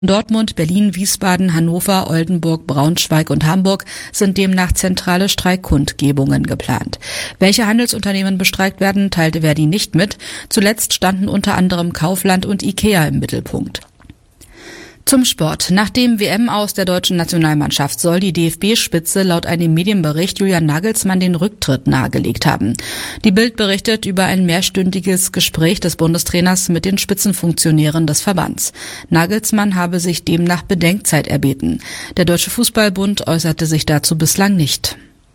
Dortmund, Berlin, Wiesbaden, Hannover, Oldenburg, Braunschweig und Hamburg sind demnach zentrale Streikkundgebungen geplant. Welche Handelsunternehmen bestreikt werden, teilte Verdi nicht mit. Zuletzt standen unter anderem Kaufland und IKEA im Mittelpunkt. Zum Sport. Nach dem WM-Aus der deutschen Nationalmannschaft soll die DFB-Spitze laut einem Medienbericht Julian Nagelsmann den Rücktritt nahegelegt haben. Die Bild berichtet über ein mehrstündiges Gespräch des Bundestrainers mit den Spitzenfunktionären des Verbands. Nagelsmann habe sich demnach Bedenkzeit erbeten. Der Deutsche Fußballbund äußerte sich dazu bislang nicht.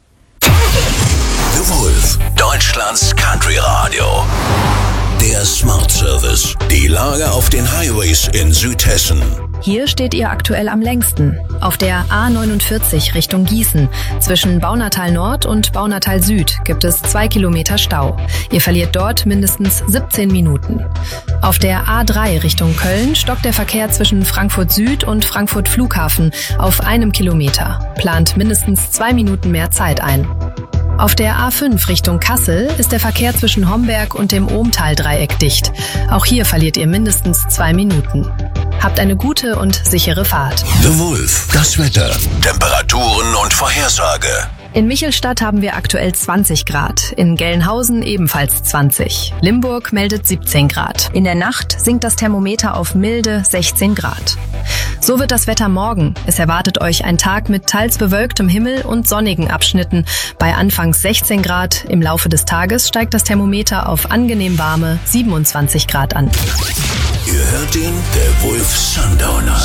The Wolf, Deutschlands Country Radio. Der Smart Service. Die Lage auf den Highways in Südhessen. Hier steht ihr aktuell am längsten. Auf der A49 Richtung Gießen. Zwischen Baunatal Nord und Baunatal Süd gibt es 2 Kilometer Stau. Ihr verliert dort mindestens 17 Minuten. Auf der A3 Richtung Köln stockt der Verkehr zwischen Frankfurt Süd und Frankfurt Flughafen auf 1 Kilometer. Plant mindestens 2 Minuten mehr Zeit ein. Auf der A5 Richtung Kassel ist der Verkehr zwischen Homberg und dem Ohmtal-Dreieck dicht. Auch hier verliert ihr mindestens 2 Minuten. Habt eine gute und sichere Fahrt. The Wolf, das Wetter, Temperaturen und Vorhersage. In Michelstadt haben wir aktuell 20 Grad, in Gelnhausen ebenfalls 20. Limburg meldet 17 Grad. In der Nacht sinkt das Thermometer auf milde 16 Grad. So wird das Wetter morgen. Es erwartet euch ein Tag mit teils bewölktem Himmel und sonnigen Abschnitten. Bei anfangs 16 Grad, im Laufe des Tages steigt das Thermometer auf angenehm warme 27 Grad an. Ihr hört ihn, der Wolf Sundowner.